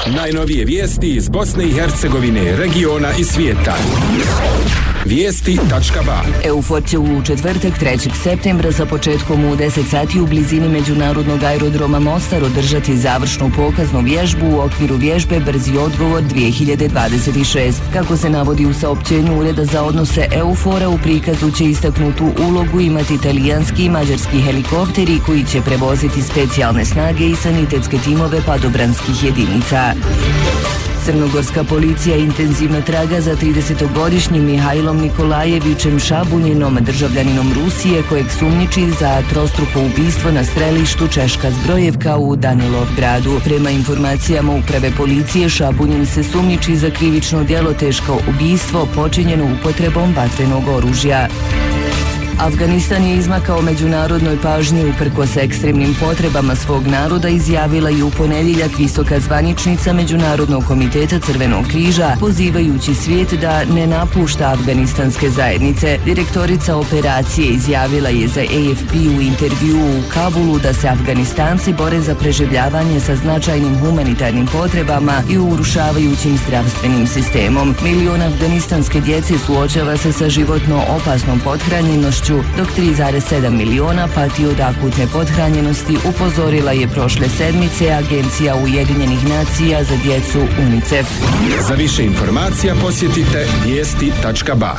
Najnovije vijesti iz Bosne i Hercegovine, regiona i svijeta. Vijesti.ba. EUFOR će u četvrtak 3. septembra sa početkom u 10 sati u blizini međunarodnog aerodroma Mostar održati završnu pokaznu vježbu u okviru vježbe Brzi odgovor 2026. Kako se navodi u saopćenju Ureda za odnose EUFOR-a, u prikazu će istaknutu ulogu imati italijanski i mađarski helikopteri koji će prevoziti specijalne snage i sanitetske timove padobranskih jedinica. Crnogorska policija intenzivno traga za 30-godišnjim Mihajlom Nikolajevićem Šabunjinom, državljaninom Rusije, kojeg sumnjiči za trostruko ubistvo na strelištu Češka Zbrojevka u Danilovgradu. Prema informacijama uprave policije, Šabunjin se sumnjiči za krivično djelo teško ubistvo počinjeno upotrebom vatrenog oružja. Afganistan je izmakao međunarodnoj pažnji uprkos ekstremnim potrebama svog naroda, izjavila i u ponedjeljak visoka zvaničnica Međunarodnog komiteta Crvenog križa, pozivajući svijet da ne napušta afganistanske zajednice. Direktorica operacije izjavila je za AFP u intervjuu u Kabulu da se Afganistanci bore za preživljavanje sa značajnim humanitarnim potrebama i urušavajućim zdravstvenim sistemom. Milion afganistanske djece suočava se sa životno opasnom pothranjenošću, dok 3,7 miliona pati od akutne pothranjenosti, upozorila je prošle sedmice Agencija Ujedinjenih nacija za djecu UNICEF. Za više informacija posjetite vijesti.ba.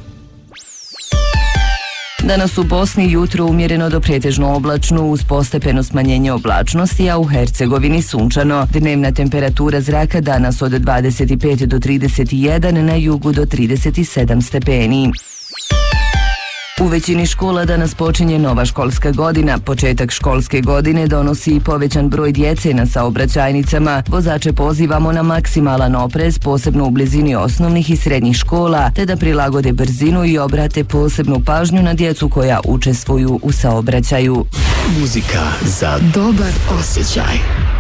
Danas u Bosni jutro umjereno do pretežno oblačno uz postepeno smanjenje oblačnosti, a u Hercegovini sunčano. Dnevna temperatura zraka danas od 25 do 31, na jugu do 37 stepeni. U većini škola danas počinje nova školska godina. Početak školske godine donosi i povećan broj djece na saobraćajnicama. Vozače pozivamo na maksimalan oprez, posebno u blizini osnovnih i srednjih škola, te da prilagode brzinu i obrate posebnu pažnju na djecu koja učestvuju u saobraćaju. Muzika za dobar osjećaj.